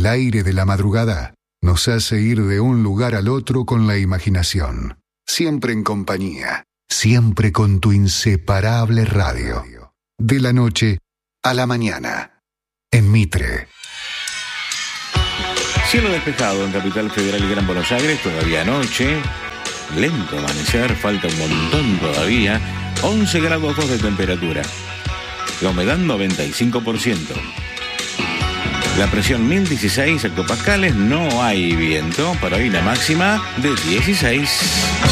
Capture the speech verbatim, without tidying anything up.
El aire de la madrugada nos hace ir de un lugar al otro con la imaginación. Siempre en compañía, siempre con tu inseparable radio. De la noche a la mañana, en Mitre. Cielo despejado en Capital Federal y Gran Buenos Aires, todavía anoche. Lento amanecer, falta un montón todavía. once grados dos de temperatura. La humedad noventa y cinco por ciento. La presión mil dieciséis hectopascales, no hay viento. Para hoy la máxima de dieciséis.